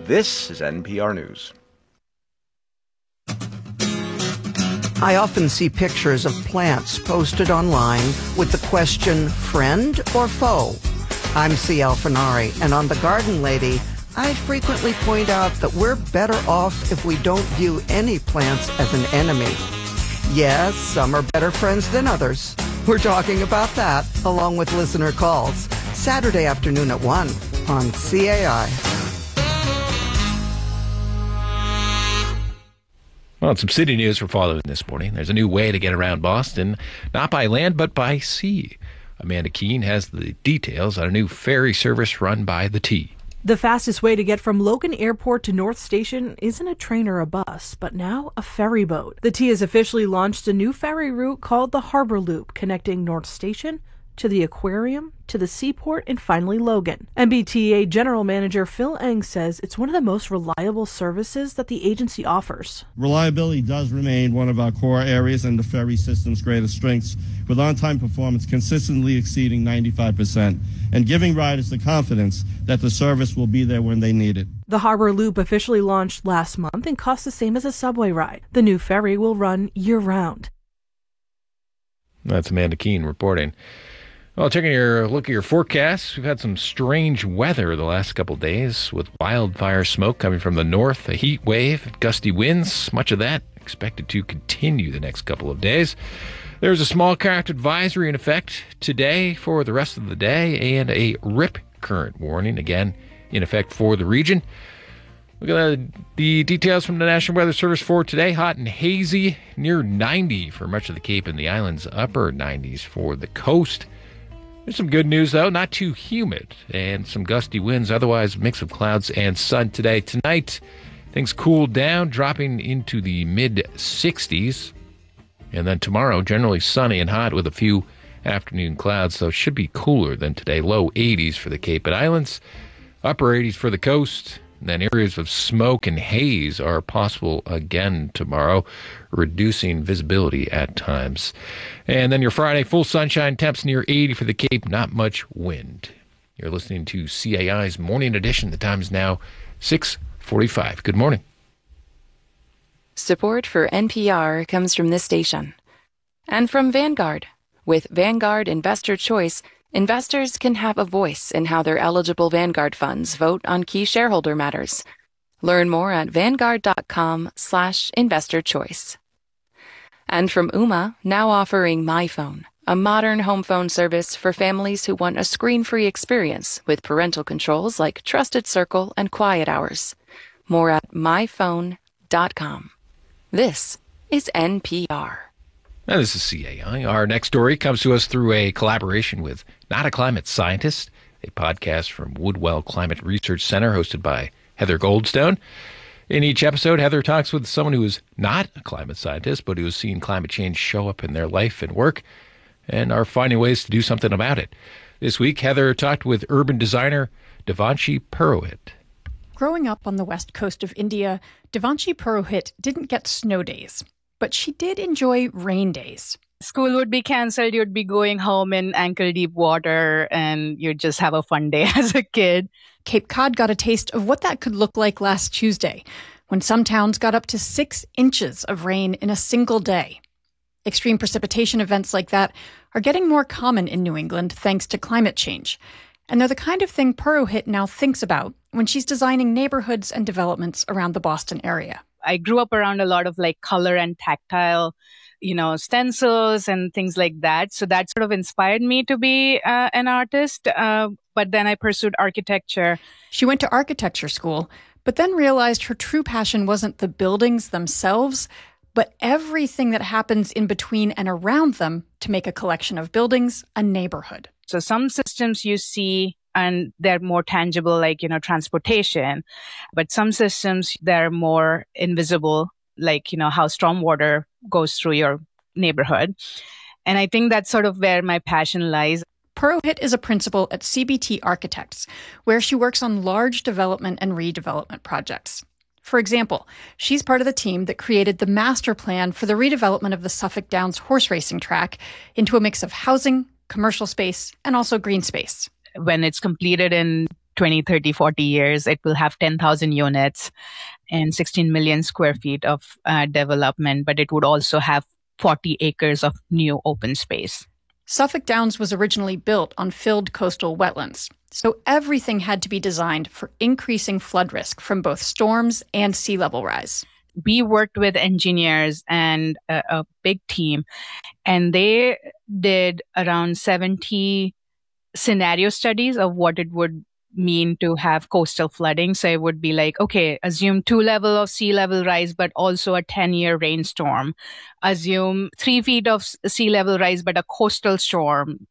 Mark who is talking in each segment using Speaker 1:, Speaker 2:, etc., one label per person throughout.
Speaker 1: This is NPR News.
Speaker 2: I often see pictures of plants posted online with the question, friend or foe? I'm C. Alfinari, and on The Garden Lady, I frequently point out that we're better off if we don't view any plants as an enemy. Yes, some are better friends than others. We're talking about that, along with listener calls, Saturday afternoon at 1 on CAI.
Speaker 3: Well, some city news we're following this morning. There's a new way to get around Boston, not by land, but by sea. Amanda Keene has the details on a new ferry service run by the T.
Speaker 4: The fastest way to get from Logan Airport to North Station isn't a train or a bus, but now a ferry boat. The T has officially launched a new ferry route called the Harbor Loop, connecting North Station to the aquarium, to the seaport, and finally Logan. MBTA General Manager Phil Eng says it's one of the most reliable services that the agency offers.
Speaker 5: Reliability does remain one of our core areas and the ferry system's greatest strengths, with on-time performance consistently exceeding 95% and giving riders the confidence that the service will be there when they need it.
Speaker 4: The Harbor Loop officially launched last month and costs the same as a subway ride. The new ferry will run year-round.
Speaker 3: That's Amanda Keene reporting. Well, taking a look at your forecast, we've had some strange weather the last couple of days with wildfire smoke coming from the north, a heat wave, gusty winds, much of that expected to continue the next couple of days. There's a small current advisory in effect today for the rest of the day and a rip current warning, again, in effect for the region. Look at the details from the National Weather Service for today. Hot and hazy, near 90 for much of the Cape and the islands, upper 90s for the coast. There's some good news, though. Not too humid and some gusty winds. Otherwise, a mix of clouds and sun today. Tonight, things cool down, dropping into the mid-60s. And then tomorrow, generally sunny and hot with a few afternoon clouds. So it should be cooler than today. Low 80s for the Cape and Islands, upper 80s for the coast. And then areas of smoke and haze are possible again tomorrow, reducing visibility at times. And then your Friday, full sunshine, temps near 80 for the Cape, not much wind. You're listening to CAI's Morning Edition. The time is now 6:45. Good morning.
Speaker 6: Support for NPR comes from this station and from Vanguard. With Vanguard Investor Choice, investors can have a voice in how their eligible Vanguard funds vote on key shareholder matters. Learn more at vanguard.com/investorchoice. And from Ooma, now offering MyPhone, a modern home phone service for families who want a screen-free experience with parental controls like Trusted Circle and Quiet Hours. More at myphone.com. This is NPR.
Speaker 3: Now, this is CAI. Our next story comes to us through a collaboration with Not a Climate Scientist, a podcast from Woodwell Climate Research Center hosted by Heather Goldstone. In each episode, Heather talks with someone who is not a climate scientist, but who has seen climate change show up in their life and work and are finding ways to do something about it. This week, Heather talked with urban designer Devanshi Purohit.
Speaker 7: Growing up on the west coast of India, Devanshi Purohit didn't get snow days, but she did enjoy rain days.
Speaker 8: School would be cancelled, you'd be going home in ankle-deep water, and you'd just have a fun day as a kid.
Speaker 7: Cape Cod got a taste of what that could look like last Tuesday, when some towns got up to 6 inches of rain in a single day. Extreme precipitation events like that are getting more common in New England thanks to climate change. And they're the kind of thing Purohit now thinks about when she's designing neighborhoods and developments around the Boston area.
Speaker 8: I grew up around a lot of like color and tactile, stencils and things like that. So that sort of inspired me to be an artist. But then I pursued architecture.
Speaker 7: She went to architecture school, but then realized her true passion wasn't the buildings themselves, but everything that happens in between and around them to make a collection of buildings a neighborhood.
Speaker 8: So some systems you see and they're more tangible, like, transportation. But some systems, they're more invisible, like, how stormwater goes through your neighborhood. And I think that's sort of where my passion lies.
Speaker 7: Purohit is a principal at CBT Architects, where she works on large development and redevelopment projects. For example, she's part of the team that created the master plan for the redevelopment of the Suffolk Downs horse racing track into a mix of housing, commercial space, and also green space.
Speaker 8: When it's completed in 20, 30, 40 years, it will have 10,000 units and 16 million square feet of development, but it would also have 40 acres of new open space.
Speaker 7: Suffolk Downs was originally built on filled coastal wetlands, so everything had to be designed for increasing flood risk from both storms and sea level rise.
Speaker 8: We worked with engineers and a big team, and they did around 70 scenario studies of what it would mean to have coastal flooding. So it would be like, okay, assume 2 levels of sea level rise, but also a 10-year rainstorm. Assume 3 feet of sea level rise, but a coastal storm.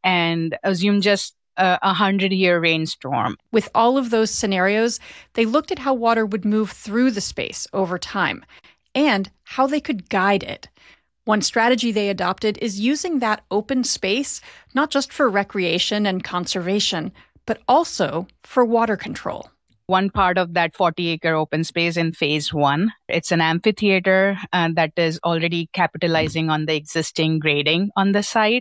Speaker 8: And assume just a 100-year rainstorm.
Speaker 7: With all of those scenarios, they looked at how water would move through the space over time and how they could guide it. One strategy they adopted is using that open space not just for recreation and conservation, but also for water control.
Speaker 8: One part of that 40-acre open space in phase 1, it's an amphitheater that is already capitalizing on the existing grading on the site.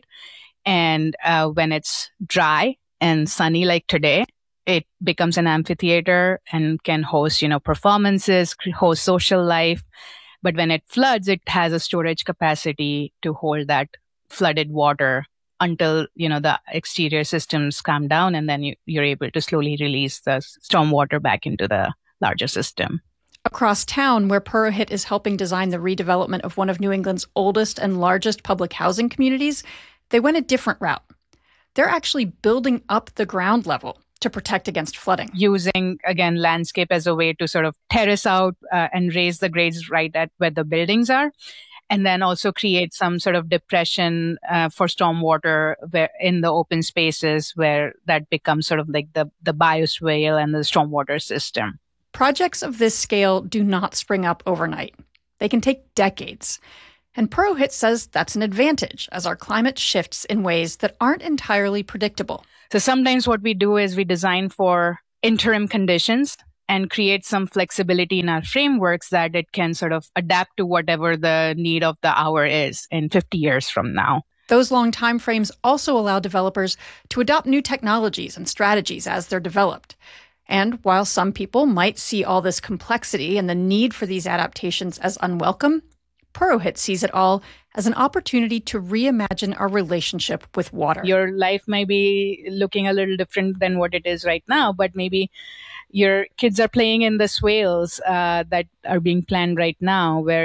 Speaker 8: And when it's dry and sunny like today, it becomes an amphitheater and can host, performances, host social life. But when it floods, it has a storage capacity to hold that flooded water until, the exterior systems calm down, and then you're able to slowly release the storm water back into the larger system.
Speaker 7: Across town, where Purohit is helping design the redevelopment of one of New England's oldest and largest public housing communities, they went a different route. They're actually building up the ground level to protect against flooding.
Speaker 8: Using, again, landscape as a way to sort of terrace out and raise the grades right at where the buildings are. And then also create some sort of depression for stormwater in the open spaces where that becomes sort of like the bioswale and the stormwater system.
Speaker 7: Projects of this scale do not spring up overnight. They can take decades. And Purohit says that's an advantage as our climate shifts in ways that aren't entirely predictable.
Speaker 8: So sometimes what we do is we design for interim conditions and create some flexibility in our frameworks that it can sort of adapt to whatever the need of the hour is in 50 years from now.
Speaker 7: Those long time frames also allow developers to adopt new technologies and strategies as they're developed. And while some people might see all this complexity and the need for these adaptations as unwelcome, Purohit sees it all as an opportunity to reimagine our relationship with water.
Speaker 8: Your life may be looking a little different than what it is right now, but maybe your kids are playing in the swales that are being planned right now, where,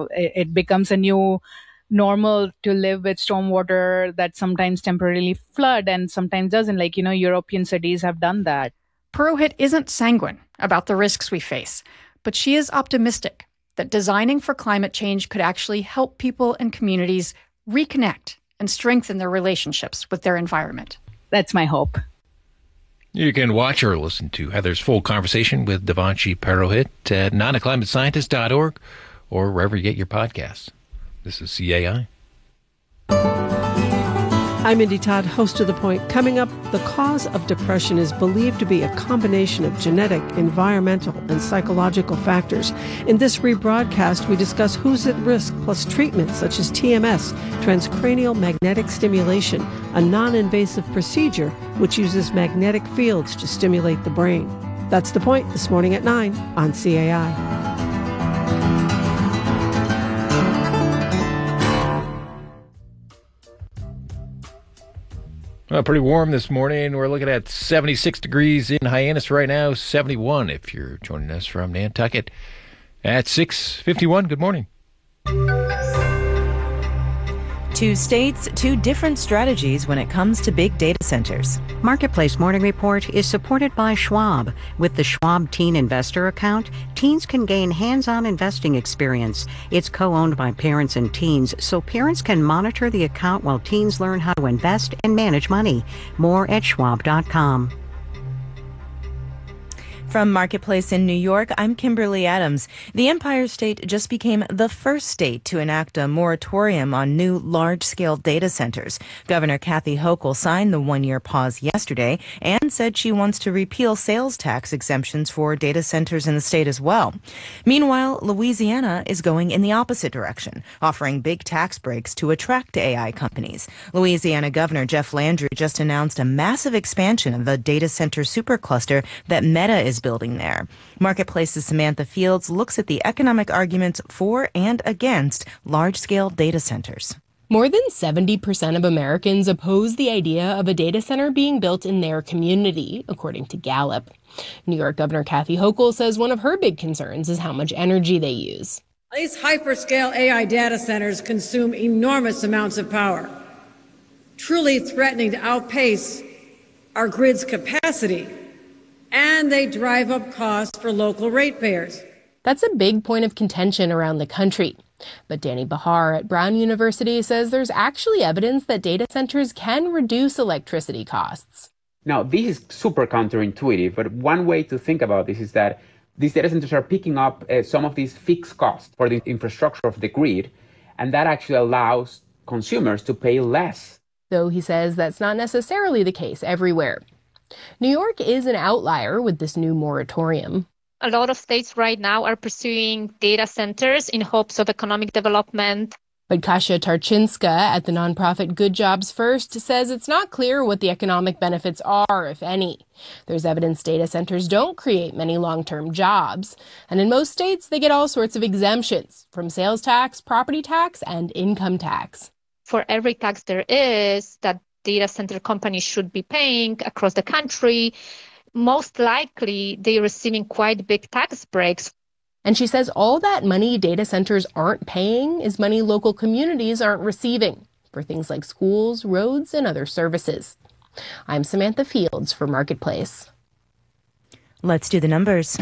Speaker 8: it becomes a new normal to live with stormwater that sometimes temporarily flood and sometimes doesn't. Like, European cities have done that.
Speaker 7: Purohit isn't sanguine about the risks we face, but she is optimistic that designing for climate change could actually help people and communities reconnect and strengthen their relationships with their environment.
Speaker 8: That's my hope.
Speaker 3: You can watch or listen to Heather's full conversation with Devanshi Purohit at notaclimatescientist.org or wherever you get your podcasts. This is CAI.
Speaker 9: I'm Mindy Todd, host of The Point. Coming up, the cause of depression is believed to be a combination of genetic, environmental, and psychological factors. In this rebroadcast, we discuss who's at risk, plus treatments such as TMS, transcranial magnetic stimulation, a non-invasive procedure which uses magnetic fields to stimulate the brain. That's The Point this morning at 9 on CAI.
Speaker 3: Well, pretty warm this morning. We're looking at 76 degrees in Hyannis right now, 71 if you're joining us from Nantucket at 6:51. Good morning.
Speaker 10: Two states, two different strategies when it comes to big data centers.
Speaker 11: Marketplace Morning Report is supported by Schwab. With the Schwab Teen Investor Account, teens can gain hands-on investing experience. It's co-owned by parents and teens, so parents can monitor the account while teens learn how to invest and manage money. More at schwab.com.
Speaker 10: From Marketplace in New York, I'm Kimberly Adams. The Empire State just became the first state to enact a moratorium on new large-scale data centers. Governor Kathy Hochul signed the one-year pause yesterday and said she wants to repeal sales tax exemptions for data centers in the state as well. Meanwhile, Louisiana is going in the opposite direction, offering big tax breaks to attract AI companies. Louisiana Governor Jeff Landry just announced a massive expansion of the data center supercluster that Meta is building there. Marketplace's Samantha Fields looks at the economic arguments for and against large-scale data centers.
Speaker 12: More than 70% of Americans oppose the idea of a data center being built in their community, according to Gallup. New York Governor Kathy Hochul says one of her big concerns is how much energy they use.
Speaker 13: These hyperscale AI data centers consume enormous amounts of power, truly threatening to outpace our grid's capacity, and they drive up costs for local ratepayers.
Speaker 12: That's a big point of contention around the country. But Danny Bahar at Brown University says there's actually evidence that data centers can reduce electricity costs.
Speaker 14: Now, this is super counterintuitive, but one way to think about this is that these data centers are picking up some of these fixed costs for the infrastructure of the grid, and that actually allows consumers to pay less.
Speaker 12: Though he says that's not necessarily the case everywhere. New York is an outlier with this new moratorium.
Speaker 15: A lot of states right now are pursuing data centers in hopes of economic development.
Speaker 12: But Kasia Tarczynska at the nonprofit Good Jobs First says it's not clear what the economic benefits are, if any. There's evidence data centers don't create many long-term jobs. And in most states, they get all sorts of exemptions, from sales tax, property tax, and income tax.
Speaker 15: For every tax there is that data center companies should be paying across the country, most likely they're receiving quite big tax breaks.
Speaker 12: And she says all that money data centers aren't paying is money local communities aren't receiving for things like schools, roads, and other services. I'm Samantha Fields for Marketplace.
Speaker 10: Let's do the numbers.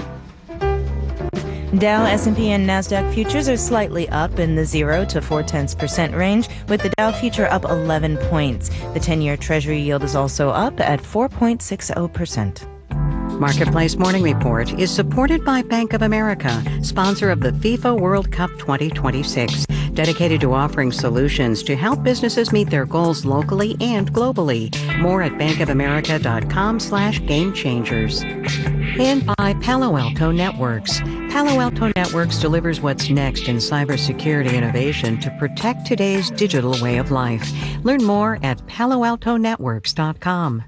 Speaker 10: Dow, S&P, and NASDAQ futures are slightly up in the 0 to 0.4% range, with the Dow future up 11 points. The 10-year Treasury yield is also up at 4.60%.
Speaker 11: Marketplace Morning Report is supported by Bank of America, sponsor of the FIFA World Cup 2026, dedicated to offering solutions to help businesses meet their goals locally and globally. More at bankofamerica.com/gamechangers. And by Palo Alto Networks. Palo Alto Networks delivers what's next in cybersecurity innovation to protect today's digital way of life. Learn more at paloaltonetworks.com.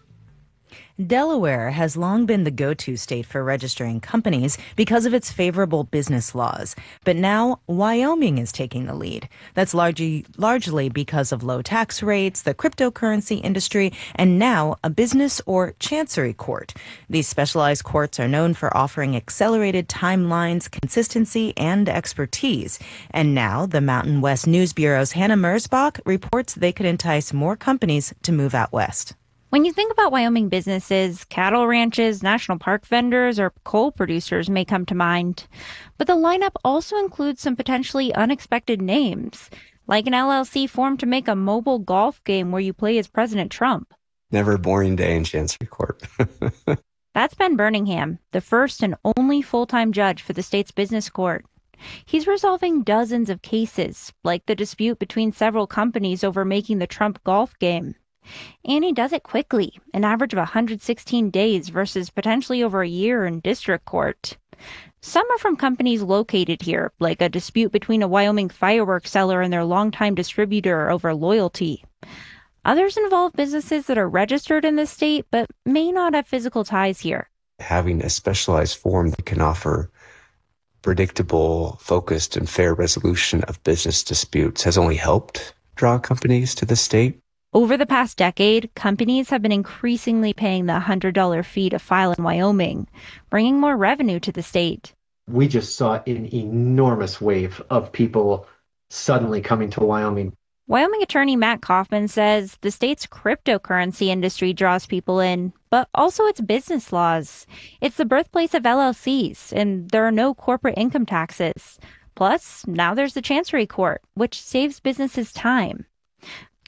Speaker 10: Delaware has long been the go-to state for registering companies because of its favorable business laws. But now Wyoming is taking the lead. That's largely because of low tax rates, the cryptocurrency industry, and now a business or chancery court. These specialized courts are known for offering accelerated timelines, consistency, and expertise. And now the Mountain West News Bureau's Hannah Mersbach reports they could entice more companies to move out west.
Speaker 16: When you think about Wyoming businesses, cattle ranches, national park vendors, or coal producers may come to mind. But the lineup also includes some potentially unexpected names, like an LLC formed to make a mobile golf game where you play as President Trump.
Speaker 17: Never a boring day in Chancery Court.
Speaker 16: That's Ben Birmingham, the first and only full-time judge for the state's business court. He's resolving dozens of cases, like the dispute between several companies over making the Trump golf game. And he does it quickly, an average of 116 days versus potentially over a year in district court. Some are from companies located here, like a dispute between a Wyoming fireworks seller and their longtime distributor over loyalty. Others involve businesses that are registered in the state but may not have physical ties here.
Speaker 17: Having a specialized forum that can offer predictable, focused, and fair resolution of business disputes has only helped draw companies to the state.
Speaker 16: Over the past decade, companies have been increasingly paying the $100 fee to file in Wyoming, bringing more revenue to the state.
Speaker 18: We just saw an enormous wave of people suddenly coming to Wyoming.
Speaker 16: Wyoming attorney Matt Kaufman says the state's cryptocurrency industry draws people in, but also its business laws. It's the birthplace of LLCs, and there are no corporate income taxes. Plus, now there's the Chancery Court, which saves businesses time.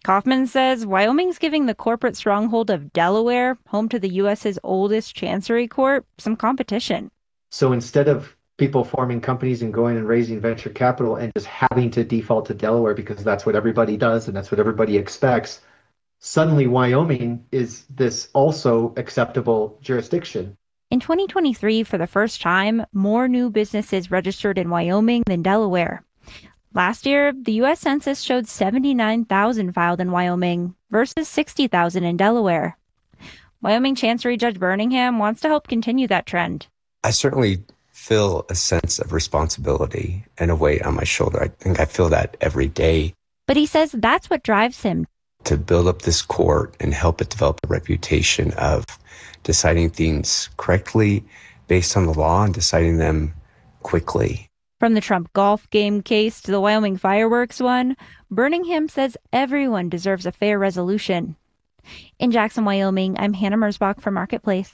Speaker 16: Kaufman says Wyoming's giving the corporate stronghold of Delaware, home to the U.S.'s oldest chancery court, some competition.
Speaker 18: So instead of people forming companies and going and raising venture capital and just having to default to Delaware because that's what everybody does and that's what everybody expects, suddenly Wyoming is this also acceptable jurisdiction.
Speaker 16: In 2023, for the first time, more new businesses registered in Wyoming than Delaware. Last year, the U.S. Census showed 79,000 filed in Wyoming versus 60,000 in Delaware. Wyoming Chancery Judge Birmingham wants to help continue that trend.
Speaker 17: I certainly feel a sense of responsibility and a weight on my shoulder. I think I feel that every day.
Speaker 16: But he says that's what drives him.
Speaker 17: To build up this court and help it develop a reputation of deciding things correctly based on the law and deciding them quickly.
Speaker 16: From the Trump golf game case to the Wyoming fireworks one, Birmingham says everyone deserves a fair resolution. In Jackson, Wyoming, I'm Hannah Merzbach for Marketplace.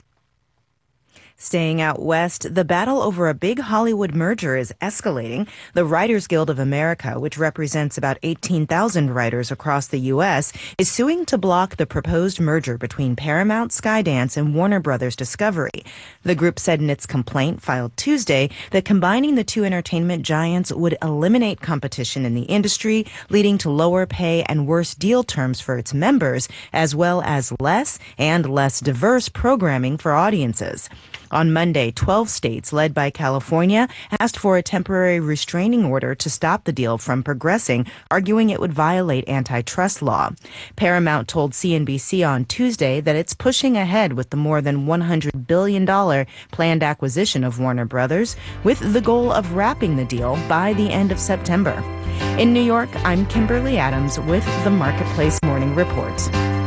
Speaker 10: Staying out west, the battle over a big Hollywood merger is escalating. The Writers Guild of America, which represents about 18,000 writers across the U.S., is suing to block the proposed merger between Paramount, Skydance, and Warner Brothers Discovery. The group said in its complaint filed Tuesday that combining the two entertainment giants would eliminate competition in the industry, leading to lower pay and worse deal terms for its members, as well as less and less diverse programming for audiences. On Monday, 12 states, led by California, asked for a temporary restraining order to stop the deal from progressing, arguing it would violate antitrust law. Paramount told CNBC on Tuesday that it's pushing ahead with the more than $100 billion planned acquisition of Warner Brothers, with the goal of wrapping the deal by the end of September. In New York, I'm Kimberly Adams with the Marketplace Morning Report.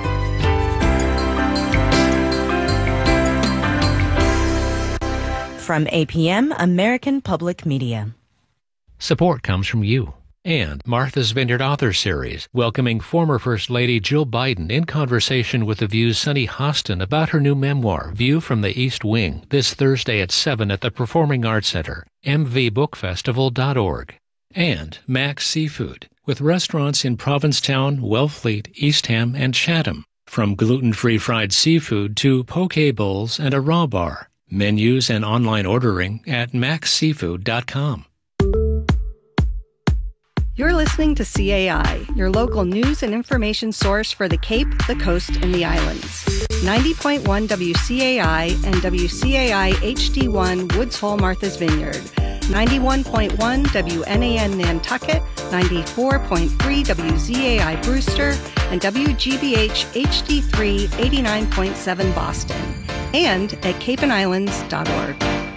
Speaker 10: From APM, American Public Media.
Speaker 19: Support comes from you and Martha's Vineyard Author Series, welcoming former First Lady Jill Biden in conversation with The View's Sunny Hostin about her new memoir, View from the East Wing, this Thursday at 7 at the Performing Arts Center, mvbookfestival.org. And Max Seafood, with restaurants in Provincetown, Wellfleet, Eastham, and Chatham. From gluten-free fried seafood to poke bowls and a raw bar. Menus and online ordering at maxseafood.com.
Speaker 20: You're listening to CAI, your local news and information source for the Cape, the Coast, and the Islands. 90.1 WCAI and WCAI HD1 Woods Hole, Martha's Vineyard. 91.1 WNAN Nantucket, 94.3 WZAI Brewster, and WGBH HD3 89.7 Boston. And at capeandislands.org.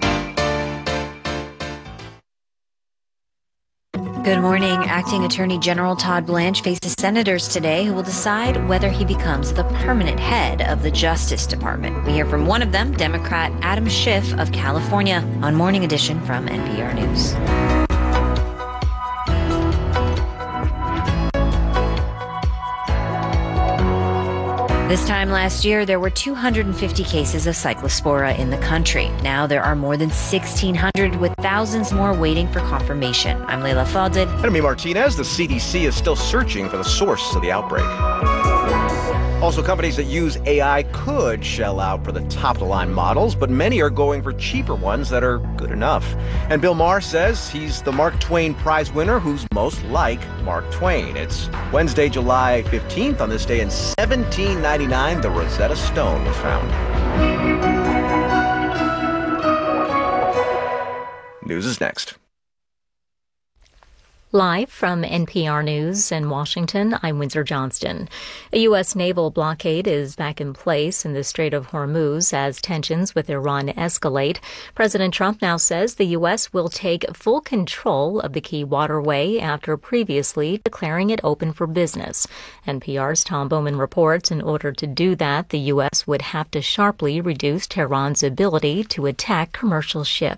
Speaker 21: Good morning. Acting Attorney General Todd Blanche faces senators today who will decide whether he becomes the permanent head of the Justice Department. We hear from one of them, Democrat Adam Schiff of California, on Morning Edition from NPR News. This time last year, there were 250 cases of cyclospora in the country. Now there are more than 1,600, with thousands more waiting for confirmation. I'm Leila Fadel.
Speaker 1: And I'm Martinez. The CDC is still searching for the source of the outbreak. Also, companies that use AI could shell out for the top-of-the-line models, but many are going for cheaper ones that are good enough. And Bill Maher says he's the Mark Twain Prize winner who's most like Mark Twain. It's Wednesday, July 15th. On this day in 1799, the Rosetta Stone was found. News is next.
Speaker 22: Live from NPR News in Washington, I'm Windsor Johnston. A U.S. naval blockade is back in place in the Strait of Hormuz as tensions with Iran escalate. President Trump now says the U.S. will take full control of the key waterway after previously declaring it open for business. NPR's Tom Bowman reports in order to do that, the U.S. would have to sharply reduce Tehran's ability to attack commercial ships.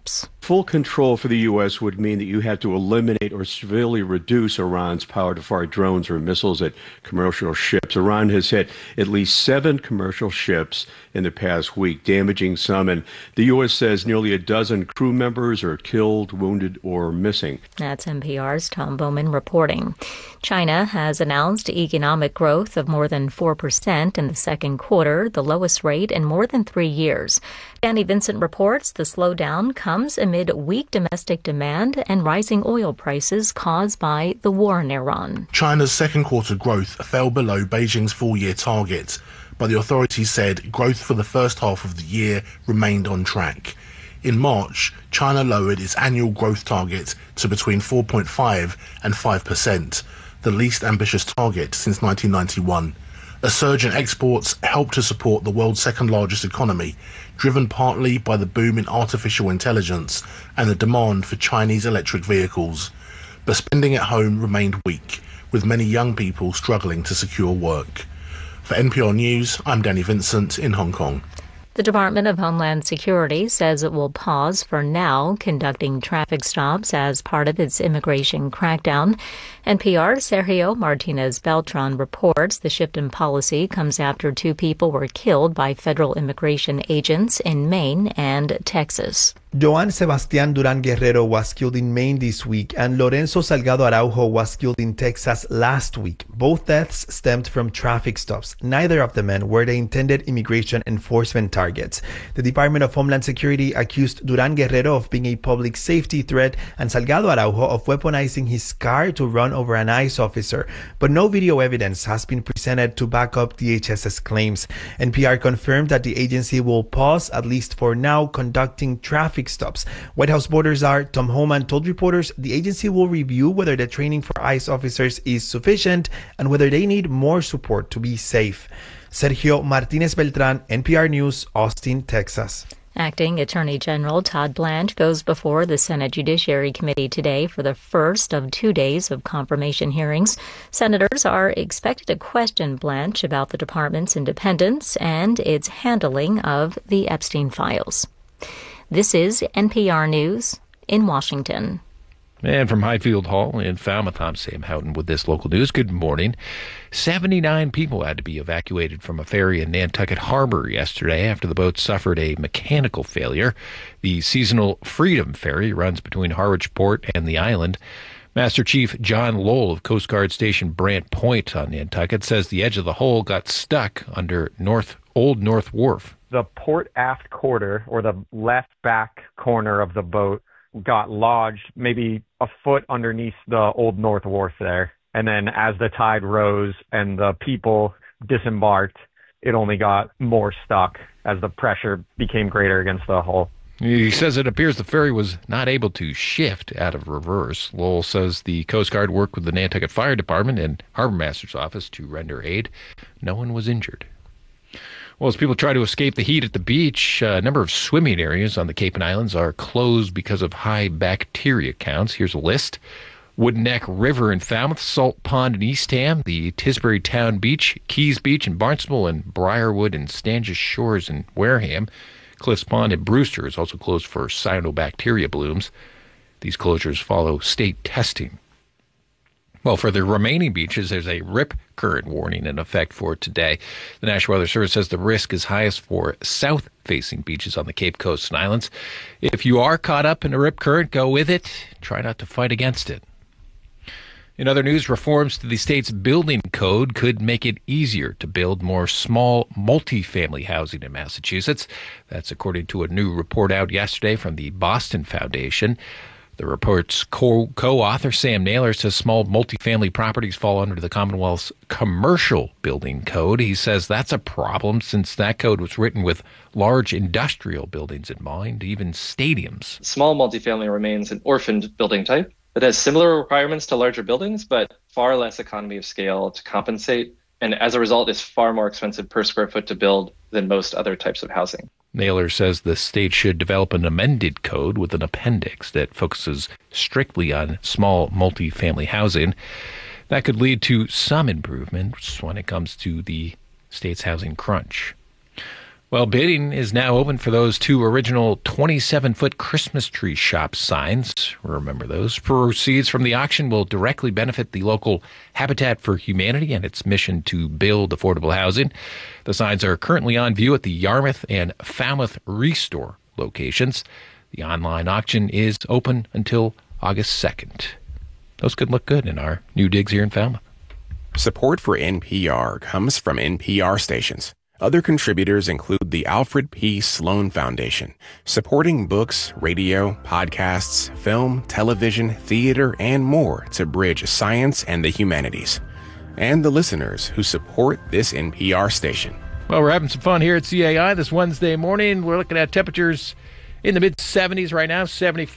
Speaker 2: Full control for the U.S. would mean that you had to eliminate or severely reduce Iran's power to fire drones or missiles at commercial ships. Iran has hit at least 7 commercial ships in the past week, damaging some, and the U.S. says nearly a dozen crew members are killed, wounded, or missing.
Speaker 22: That's NPR's Tom Bowman reporting. China has announced economic growth of more than 4% in the second quarter, the lowest rate in more than 3 years. Danny Vincent reports the slowdown comes amid weak domestic demand and rising oil prices caused by the war in Iran.
Speaker 5: China's second quarter growth fell below Beijing's full-year target, but the authorities said growth for the first half of the year remained on track. In March, China lowered its annual growth target to between 4.5 and 5%, the least ambitious target since 1991. A surge in exports helped to support the world's second-largest economy, driven partly by the boom in artificial intelligence and the demand for Chinese electric vehicles. But spending at home remained weak, with many young people struggling to secure work. For NPR News, I'm Danny Vincent in Hong Kong.
Speaker 22: The Department of Homeland Security says it will pause for now conducting traffic stops as part of its immigration crackdown. NPR's Sergio Martinez Beltran reports the shift in policy comes after 2 people were killed by federal immigration agents in Maine and Texas.
Speaker 23: Joan Sebastián Durán Guerrero was killed in Maine this week, and Lorenzo Salgado Araujo was killed in Texas last week. Both deaths stemmed from traffic stops. Neither of the men were the intended immigration enforcement targets. The Department of Homeland Security accused Durán Guerrero of being a public safety threat and Salgado Araujo of weaponizing his car to run over an ICE officer. But no video evidence has been presented to back up DHS's claims. NPR confirmed that the agency will pause, at least for now, conducting traffic stops. White House Border Czar Tom Homan told reporters the agency will review whether the training for ICE officers is sufficient and whether they need more support to be safe. Sergio Martinez Beltran, NPR News, Austin, Texas.
Speaker 22: Acting Attorney General Todd Blanche goes before the Senate Judiciary Committee today for the first of 2 days of confirmation hearings. Senators are expected to question Blanche about the department's independence and its handling of the Epstein files. This is NPR News in Washington.
Speaker 3: And from Highfield Hall in Falmouth, I'm Sam Houghton with this local news. Good morning. 79 people had to be evacuated from a ferry in Nantucket Harbor yesterday after the boat suffered a mechanical failure. The seasonal Freedom Ferry runs between Harwich Port and the island. Master Chief John Lowell of Coast Guard Station Brant Point on Nantucket says the edge of the hull got stuck under Old North Wharf.
Speaker 24: The port aft quarter, or the left back corner of the boat, got lodged maybe a foot underneath the Old North Wharf there. And then as the tide rose and the people disembarked, it only got more stuck as the pressure became greater against the hull.
Speaker 3: He says it appears the ferry was not able to shift out of reverse. Lowell says the Coast Guard worked with the Nantucket Fire Department and Harbor Master's office to render aid. No one was injured. Well, as people try to escape the heat at the beach, a number of swimming areas on the Cape and Islands are closed because of high bacteria counts. Here's a list. Wooden Neck River in Falmouth, Salt Pond in Eastham, the Tisbury Town Beach, Keys Beach in Barnstable, and Briarwood and Stanges Shores in Wareham. Cliffs Pond in Brewster is also closed for cyanobacteria blooms. These closures follow state testing. Well, for the remaining beaches, there's a rip current warning in effect for today. The National Weather Service says the risk is highest for south-facing beaches on the Cape Coast and Islands. If you are caught up in a rip current, go with it. Try not to fight against it. In other news, reforms to the state's building code could make it easier to build more small multifamily housing in Massachusetts. That's according to a new report out yesterday from the Boston Foundation. The report's co-author, Sam Naylor, says small multifamily properties fall under the Commonwealth's commercial building code. He says that's a problem since that code was written with large industrial buildings in mind, even stadiums.
Speaker 25: Small multifamily remains an orphaned building type. It has similar requirements to larger buildings, but far less economy of scale to compensate. And as a result, is far more expensive per square foot to build than most other types of housing.
Speaker 3: Naylor says the state should develop an amended code with an appendix that focuses strictly on small multifamily housing. That could lead to some improvements when it comes to the state's housing crunch. Well, bidding is now open for those two original 27-foot Christmas tree shop signs. Remember those. Proceeds from the auction will directly benefit the local Habitat for Humanity and its mission to build affordable housing. The signs are currently on view at the Yarmouth and Falmouth Restore locations. The online auction is open until August 2nd. Those could look good in our new digs here in Falmouth.
Speaker 4: Support for NPR comes from NPR stations. Other contributors include the Alfred P. Sloan Foundation, supporting books, radio, podcasts, film, television, theater, and more to bridge science and the humanities. And the listeners who support this NPR station.
Speaker 3: Well, we're having some fun here at CAI this Wednesday morning. We're looking at temperatures in the mid-70s right now,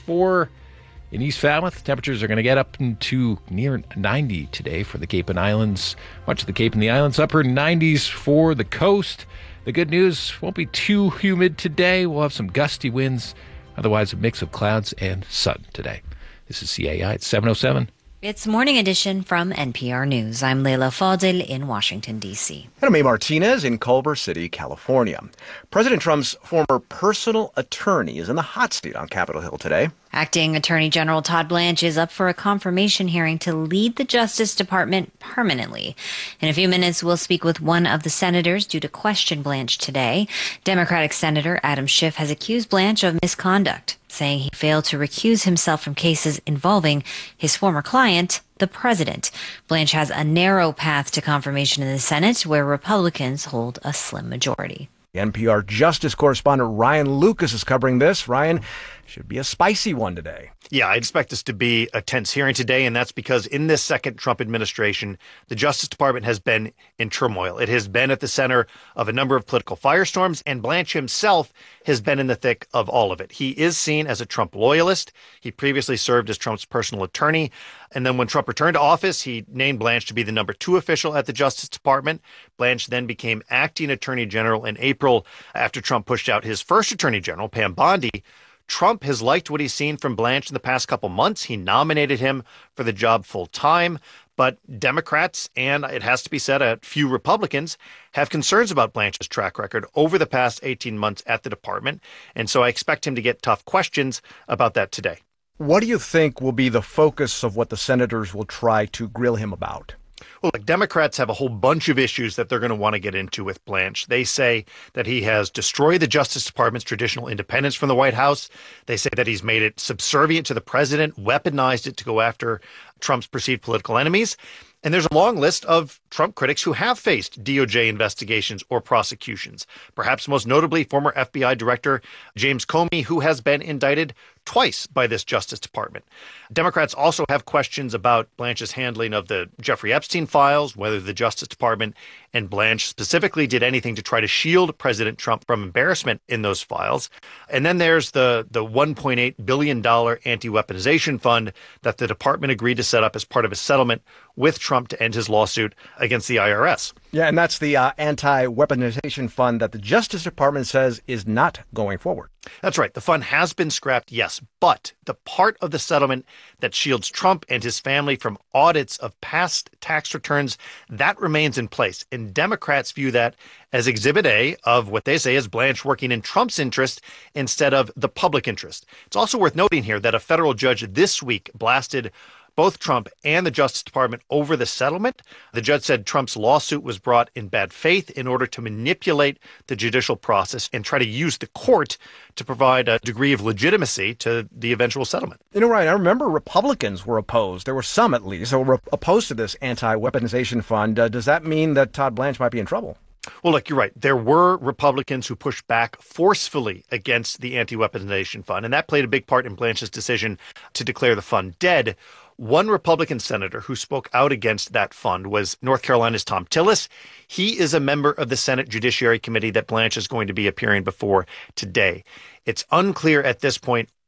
Speaker 3: 74 in East Falmouth. Temperatures are going to get up into near 90 today for the Cape and Islands. Much of the Cape and the Islands, upper 90s for the coast. The good news, won't be too humid today. We'll have some gusty winds. Otherwise, a mix of clouds and sun today. This is CAI at 7:07.
Speaker 21: It's Morning Edition from NPR News. I'm Leila Fadel in Washington, D.C.
Speaker 1: And I'm May Martinez in Culver City, California. President Trump's former personal attorney is in the hot seat on Capitol Hill today.
Speaker 21: Acting Attorney General Todd Blanche is up for a confirmation hearing to lead the Justice Department permanently. In a few minutes, we'll speak with one of the senators due to question Blanche today. Democratic Senator Adam Schiff has accused Blanche of misconduct, saying he failed to recuse himself from cases involving his former client, the president. Blanche has a narrow path to confirmation in the Senate, where Republicans hold a slim majority.
Speaker 1: NPR Justice correspondent Ryan Lucas is covering this. Ryan, should be a spicy one today.
Speaker 6: Yeah, I expect this to be a tense hearing today, and that's because in this second Trump administration, the Justice Department has been in turmoil. It has been at the center of a number of political firestorms, and Blanche himself has been in the thick of all of it. He is seen as a Trump loyalist. He previously served as Trump's personal attorney. And then when Trump returned to office, he named Blanche to be the number 2 official at the Justice Department. Blanche then became acting attorney general in April after Trump pushed out his first attorney general, Pam Bondi. Trump has liked what he's seen from Blanche in the past couple months. He nominated him for the job full time. But Democrats, and it has to be said, a few Republicans, have concerns about Blanche's track record over the past 18 months at the department. And so I expect him to get tough questions about that today.
Speaker 1: What do you think will be the focus of what the senators will try to grill him about?
Speaker 6: Well, Democrats have a whole bunch of issues that they're going to want to get into with Blanche. They say that he has destroyed the Justice Department's traditional independence from the White House. They say that he's made it subservient to the president, weaponized it to go after Trump's perceived political enemies. And there's a long list of Trump critics who have faced DOJ investigations or prosecutions, perhaps most notably former FBI Director James Comey, who has been indicted twice by this Justice Department. Democrats also have questions about Blanche's handling of the Jeffrey Epstein files, whether the Justice Department and Blanche specifically did anything to try to shield President Trump from embarrassment in those files. And then there's the $1.8 billion anti-weaponization fund that the department agreed to set up as part of a settlement with Trump to end his lawsuit against the IRS.
Speaker 1: Yeah, and that's the anti-weaponization fund that the Justice Department says is not going forward.
Speaker 6: That's right. The fund has been scrapped, yes, but the part of the settlement that shields Trump and his family from audits of past tax returns, that remains in place. And Democrats view that as Exhibit A of what they say is Blanche working in Trump's interest instead of the public interest. It's also worth noting here that a federal judge this week blasted both Trump and the Justice Department over the settlement. The judge said Trump's lawsuit was brought in bad faith in order to manipulate the judicial process and try to use the court to provide a degree of legitimacy to the eventual settlement.
Speaker 1: You know, Ryan, I remember Republicans were opposed. There were some, at least, that were opposed to this anti-weaponization fund. Does that mean that Todd Blanche might be in trouble?
Speaker 6: Well, look, you're right. There were Republicans who pushed back forcefully against the anti-weaponization fund, and that played a big part in Blanche's decision to declare the fund dead. One Republican senator who spoke out against that fund was North Carolina's Thom Tillis. He is a member of the Senate Judiciary Committee that Blanche is going to be appearing before today. It's unclear at this point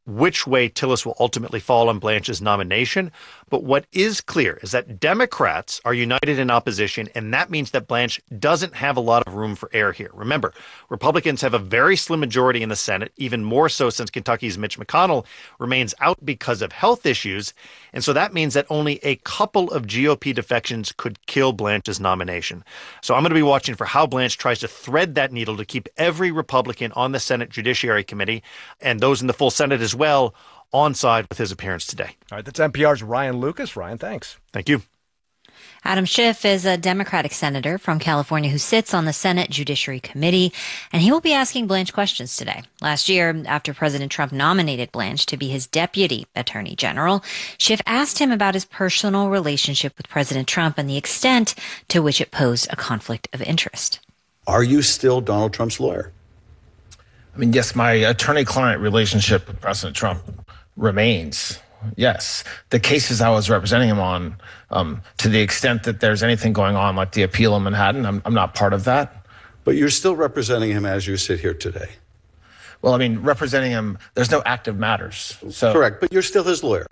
Speaker 6: which way Tillis will ultimately fall on Blanche's nomination. But what is clear is that Democrats are united in opposition, and that means that Blanche doesn't have a lot of room for error here. Remember, Republicans have a very slim majority in the Senate, even more so since Kentucky's Mitch McConnell remains out because of health issues. And so that means that only a couple of GOP defections could kill Blanche's nomination. So I'm going to be watching for how Blanche tries to thread that needle to keep every Republican on the Senate Judiciary Committee, and those in the full Senate as well, on side with his appearance today.
Speaker 1: All right, that's NPR's Ryan Lucas. Ryan, thanks.
Speaker 6: Thank you.
Speaker 21: Adam Schiff is a Democratic senator from California who sits on the Senate Judiciary Committee, and he will be asking Blanche questions today. Last year, after President Trump nominated Blanche to be his deputy attorney general, Schiff asked him about his personal relationship with President Trump and the extent to which it posed a conflict of interest.
Speaker 7: Are you still Donald Trump's lawyer?
Speaker 8: I mean, yes, my attorney-client relationship with President Trump remains. Yes. The cases I was representing him on, to the extent that there's anything going on, like the appeal in Manhattan, I'm not part of that.
Speaker 7: But you're still representing him as you sit here today.
Speaker 8: Well, I mean, representing him, there's no active matters. So
Speaker 7: correct, but you're still his lawyer.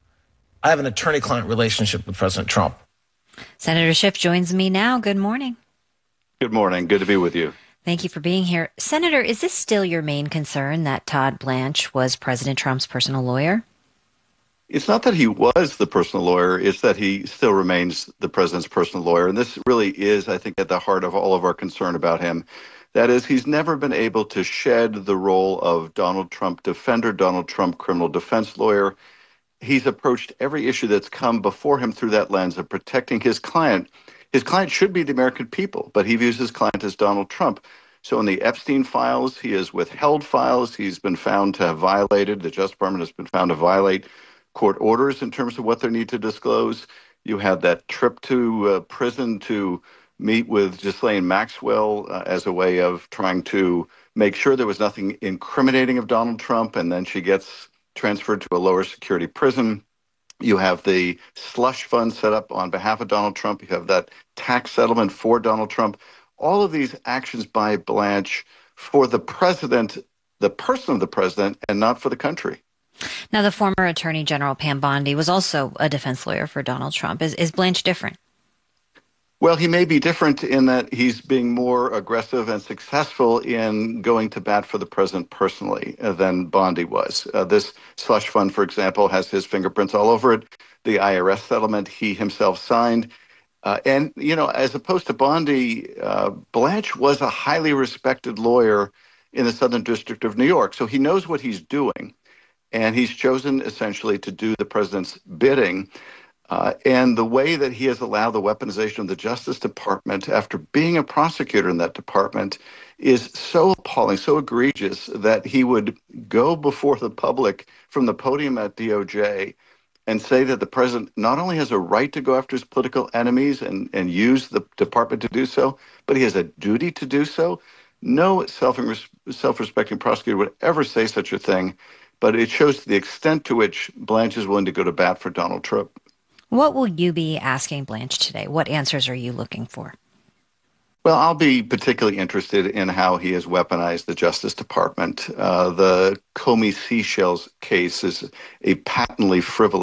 Speaker 8: I have an attorney-client relationship with President Trump.
Speaker 21: Senator Schiff joins me now. Good morning.
Speaker 9: Good morning. Good to be with you.
Speaker 21: Thank you for being here. Senator, is this still your main concern, that Todd Blanche was President Trump's personal lawyer?
Speaker 9: It's not that he was the personal lawyer, it's that he still remains the president's personal lawyer. And this really is, I think, at the heart of all of our concern about him. That is, he's never been able to shed the role of Donald Trump defender, Donald Trump criminal defense lawyer. He's approached every issue that's come before him through that lens of protecting his client. His client should be the American people, but he views his client as Donald Trump. So in the Epstein files, he has withheld files. He's been found to have violated, the Justice Department has been found to violate court orders in terms of what they need to disclose. You had that trip to prison to meet with Ghislaine Maxwell as a way of trying to make sure there was nothing incriminating of Donald Trump, and then she gets transferred to a lower security prison. You have the slush fund set up on behalf of Donald Trump. You have that tax settlement for Donald Trump. All of these actions by Blanche for the president, the person of the president, and not for the country.
Speaker 21: Now, the former Attorney General Pam Bondi was also a defense lawyer for Donald Trump. Is Blanche different?
Speaker 9: Well, he may be different in that he's being more aggressive and successful in going to bat for the president personally than Bondi was. This slush fund, for example, has his fingerprints all over it. The IRS settlement he himself signed. And, you know, as opposed to Bondi, Blanche was a highly respected lawyer in the Southern District of New York. So he knows what he's doing. And he's chosen essentially to do the president's bidding. And the way that he has allowed the weaponization of the Justice Department after being a prosecutor in that department is so appalling, so egregious that he would go before the public from the podium at DOJ and say that the president not only has a right to go after his political enemies and use the department to do so, but he has a duty to do so. No self-respecting prosecutor would ever say such a thing. But it shows the extent to which Blanche is willing to go to bat for Donald Trump.
Speaker 21: What will you be asking Blanche today? What answers are you looking for?
Speaker 9: Well, I'll be particularly interested in how he has weaponized the Justice Department. The Comey Seashells case is a patently frivolous